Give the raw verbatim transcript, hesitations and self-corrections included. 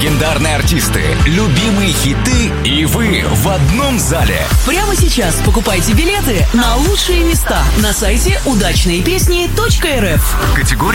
Легендарные артисты, любимые хиты и вы в одном зале. Прямо сейчас покупайте билеты на лучшие места на сайте удачные песни точка эр эф. Категория